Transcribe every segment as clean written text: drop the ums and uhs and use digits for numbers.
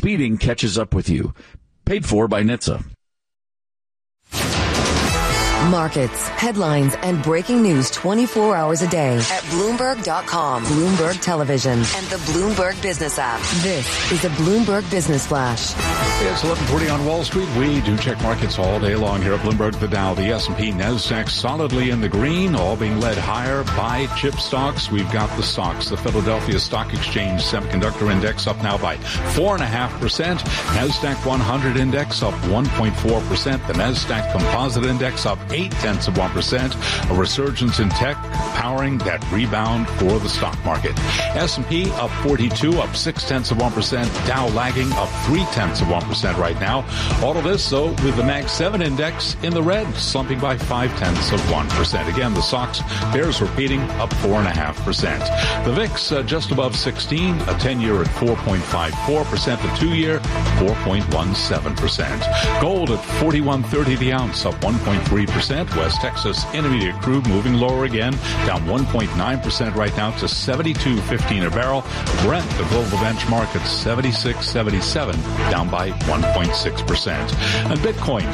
speeding catches up with you. Paid for by NHTSA. Markets, headlines, and breaking news 24 hours a day at Bloomberg.com, Bloomberg Television, and the Bloomberg Business app. This is a Bloomberg Business Flash. It's 11:40 on Wall Street. We do check markets all day long here at Bloomberg. The Dow, the S&P, NASDAQ solidly in the green, all being led higher by chip stocks. We've got the stocks. The Philadelphia Stock Exchange Semiconductor Index up now by 4.5%. NASDAQ 100 Index up 1.4%. The NASDAQ Composite Index up 0.8%. A resurgence in tech powering that rebound for the stock market. S&P up 42, up 0.6%. Dow lagging up 0.3% right now. All of this, though, with the Mag 7 Index in the red, slumping by 0.5%. Again, the stocks, bears repeating, up 4.5%. The VIX just above 16, a 10-year at 4.54%, the 2-year 4.17%. Gold at $41.30 the ounce, up 1.3%. West Texas Intermediate crude moving lower again, down 1.9% right now to $72.15 a barrel. Brent, the global benchmark, at $76.77, down by 1.6%. And Bitcoin,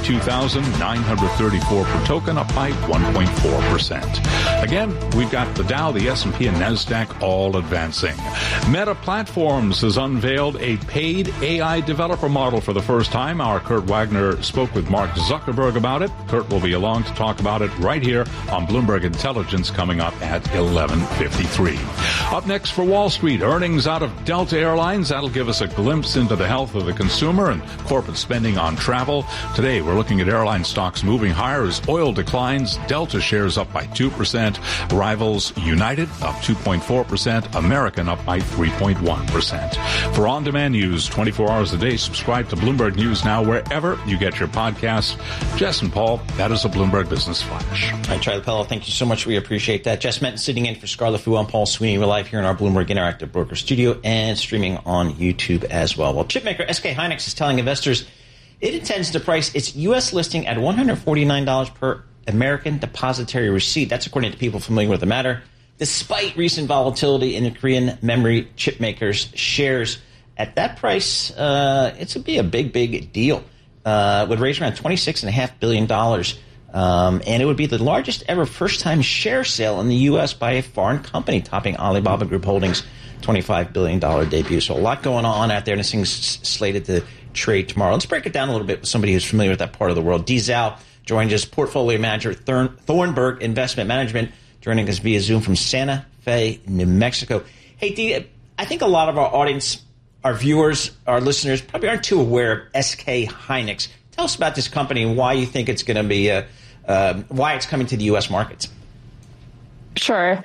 62,934 per token, up by 1.4%. Again, we've got the Dow, the S&P, and NASDAQ all advancing. Meta Platforms has unveiled a paid AI developer model for the first time. Our Kurt Wagner spoke with Mark Zuckerberg about it. Kurt will be along to talk about it right here on Bloomberg Intelligence coming up at 11:53. Up next for Wall Street, earnings out of Delta Airlines. That'll give us a glimpse into the health of the consumer and corporate spending on travel. Today, we're looking at airline stocks moving higher as oil declines. Delta shares up by 2%. Rivals United up 2.4%. American up by 3.1%. For on-demand news 24 hours a day, subscribe to Bloomberg News Now wherever you get your podcasts. Jess and Paul, that is a Bloomberg Business Flash. All right, Charlie Pello, thank you so much. We appreciate that. Jess Menton sitting in for Scarlett Fu. I'm Paul Sweeney. We're live here in our Bloomberg Interactive Broker Studio and streaming on YouTube as well. Well, chipmaker SK Hynix is telling investors it intends to price its U.S. listing at $149 per American depository receipt. That's according to people familiar with the matter. Despite recent volatility in the Korean memory chipmakers' shares, at that price, it's a big deal. Would raise around $26.5 billion. And it would be the largest ever first-time share sale in the U.S. by a foreign company, topping Alibaba Group Holdings' $25 billion debut. So a lot going on out there, and this thing's slated to trade tomorrow. Let's break it down a little bit with somebody who's familiar with that part of the world. Dee Zhao joined as portfolio manager at Thornburg Investment Management, joining us via Zoom from Santa Fe, New Mexico. Hey, Dee, I think a lot of our audience, our viewers, our listeners probably aren't too aware of SK Hynix. Tell us about this company and why you think it's going to be, why it's coming to the U.S. markets. Sure.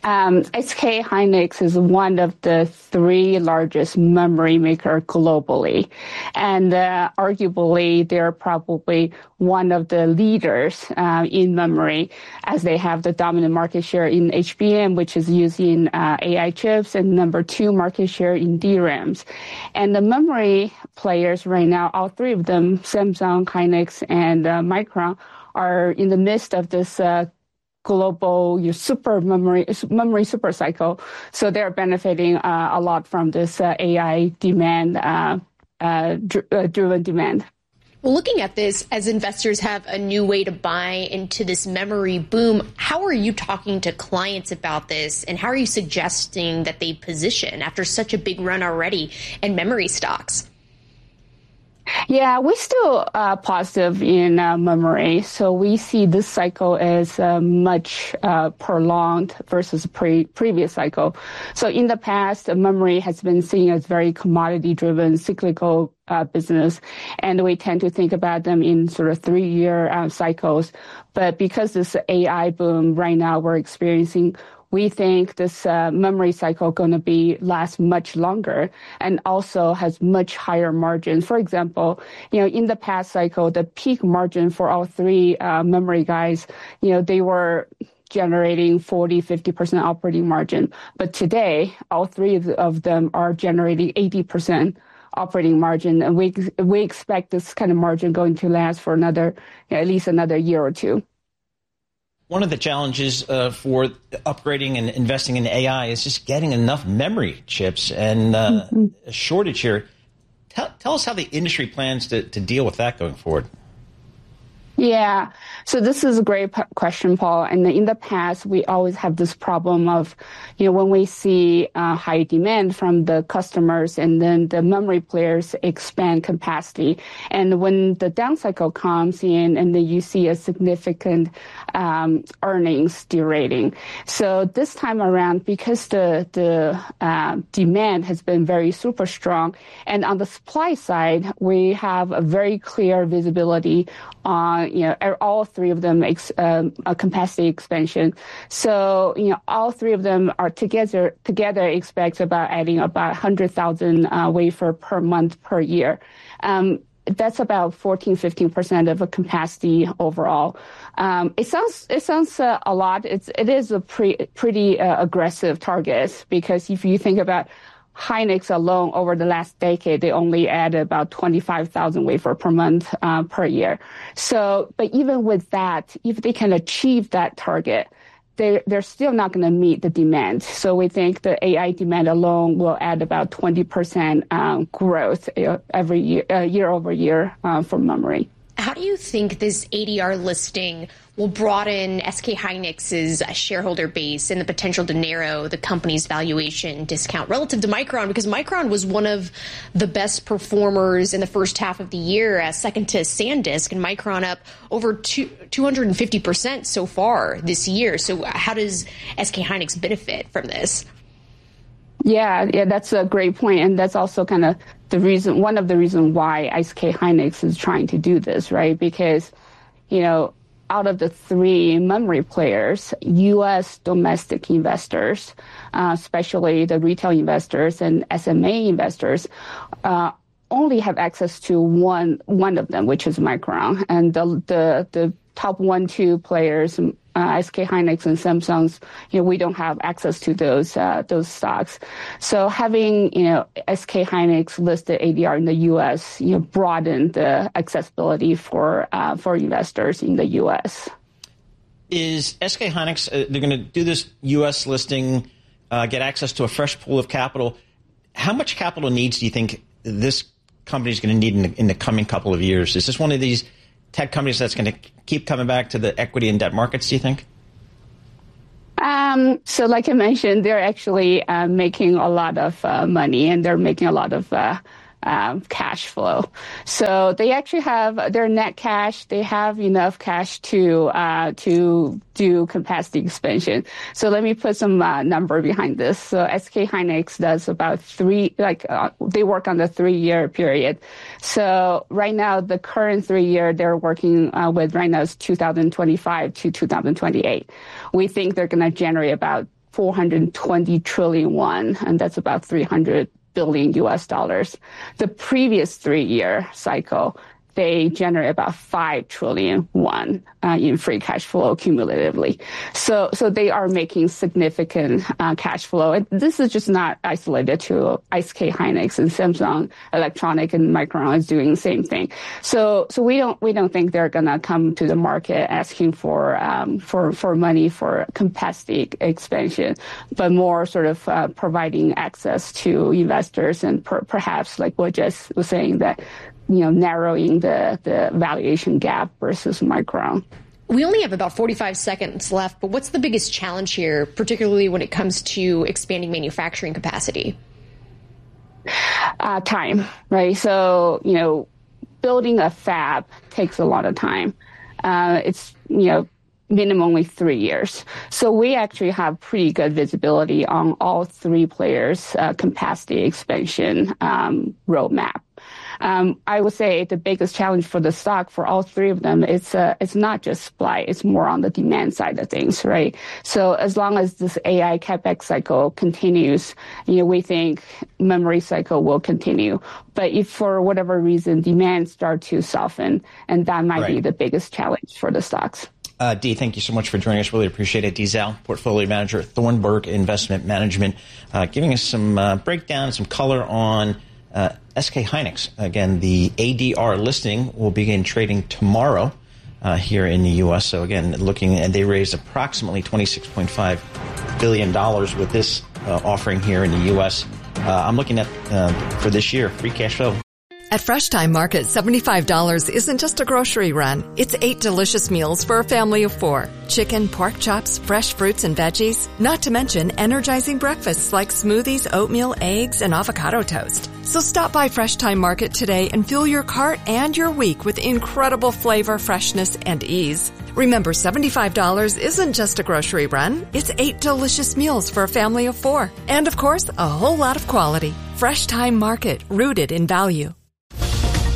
SK Hynix is one of the three largest memory maker globally. And arguably, they're probably one of the leaders in memory, as they have the dominant market share in HBM, which is used in AI chips, and number 2 market share in DRAMs. And the memory players right now, all three of them, Samsung, Hynix, and Micron, are in the midst of this global super memory super cycle. So they're benefiting a lot from this AI demand, driven demand. Well, looking at this, as investors have a new way to buy into this memory boom, how are you talking to clients about this, and how are you suggesting that they position after such a big run already in memory stocks? Yeah, we're still positive in memory. So we see this cycle as much prolonged versus previous cycle. So in the past, memory has been seen as very commodity-driven, cyclical business, and we tend to think about them in sort of 3-year cycles. But because this AI boom right now we're experiencing, we think this memory cycle going to last much longer and also has much higher margins. For example, in the past cycle, the peak margin for all three memory guys, they were generating 40-50% operating margin. But today, all three of them are generating 80% operating margin, and we expect this kind of margin going to last for at least another year or two. One of the challenges for upgrading and investing in AI is just getting enough memory chips, and a shortage here. Tell us how the industry plans to deal with that going forward. Yeah. So this is a great question, Paul. And in the past, we always have this problem of, when we see high demand from the customers and then the memory players expand capacity. And when the down cycle comes in and then you see a significant earnings derating. So this time around, because the demand has been very super strong, and on the supply side, we have a very clear visibility on all three of them a capacity expansion. So, all three of them are together expect about adding about 100,000 wafer per month per year. That's about 14-15% of a capacity overall. It sounds a lot. It is a pretty aggressive target, because if you think about Hynix alone over the last decade, they only added about 25,000 wafer per month per year. So, but even with that, if they can achieve that target, they're still not going to meet the demand. So we think the AI demand alone will add about 20% growth every year over year for memory. How do you think this ADR listing will broaden SK Hynix's shareholder base and the potential to narrow the company's valuation discount relative to Micron? Because Micron was one of the best performers in the first half of the year, second to SanDisk, and Micron up over 250% so far this year. So how does SK Hynix benefit from this? Yeah, that's a great point, and that's also kind of one of the reasons why SK Hynix is trying to do this, right? Because, out of the three memory players, U.S. domestic investors, especially the retail investors and SMA investors, only have access to one of them, which is Micron, and the top 1-2 players, SK Hynix and Samsung's, we don't have access to those stocks. So having, SK Hynix listed ADR in the U.S., broaden the accessibility for investors in the U.S. Is SK Hynix, they're going to do this U.S. listing, get access to a fresh pool of capital. How much capital needs do you think this company is going to need in the coming couple of years? Is this one of these tech companies that's going to keep coming back to the equity and debt markets, do you think? So like I mentioned, they're actually making a lot of money, and they're making a lot of cash flow. So they actually have their net cash. They have enough cash to do capacity expansion. So let me put some number behind this. So SK Hynix does about they work on the 3-year period. So right now, the current 3-year they're working with right now is 2025 to 2028. We think they're going to generate about 420 trillion won, and that's about $300 billion US. The previous 3-year cycle, they generate about 5 trillion won in free cash flow cumulatively. So they are making significant cash flow. And this is just not isolated to SK Hynix, and Samsung Electronics and Micron is doing the same thing. So we don't think they're gonna come to the market asking for money for capacity expansion, but more sort of providing access to investors and perhaps like what Jess was saying, that narrowing the valuation gap versus Micron. We only have about 45 seconds left, but what's the biggest challenge here, particularly when it comes to expanding manufacturing capacity? Time, right? So, building a fab takes a lot of time. It's, minimally 3 years. So we actually have pretty good visibility on all three players' capacity expansion roadmap. I would say the biggest challenge for the stock for all three of them it's not just supply, it's more on the demand side of things, right? So as long as this AI capex cycle continues, we think memory cycle will continue. But if for whatever reason demand start to soften, and that might be the biggest challenge for the stocks. Dee, thank you so much for joining us. Really appreciate it. Dee Zhao, Portfolio Manager at Thornburg Investment Management, giving us some breakdown, some color on SK Hynix. Again, the ADR listing will begin trading tomorrow here in the U.S. So again, and they raised approximately $26.5 billion with this offering here in the U.S. I'm looking at, for this year, free cash flow At Fresh Time Market, $75 isn't just a grocery run. It's 8 delicious meals for a family of 4. Chicken, pork chops, fresh fruits and veggies. Not to mention energizing breakfasts like smoothies, oatmeal, eggs, and avocado toast. So stop by Fresh Time Market today and fuel your cart and your week with incredible flavor, freshness, and ease. Remember, $75 isn't just a grocery run. It's 8 delicious meals for a family of 4. And of course, a whole lot of quality. Fresh Time Market, rooted in value.